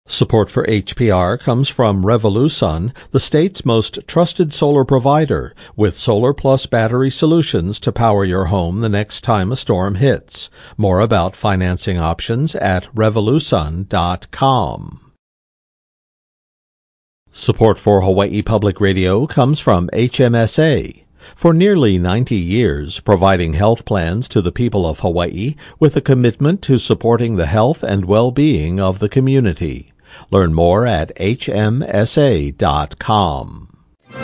Support for HPR comes from Revolusun, the state's most trusted solar provider, with Solar Plus battery solutions to power your home the next time a storm hits. More about financing options at revolusun.com. Support for Hawaii Public Radio comes from HMSA. For nearly 90 years, providing health plans to the people of Hawaii with a commitment to supporting the health and well-being of the community. Learn more at hmsa.com.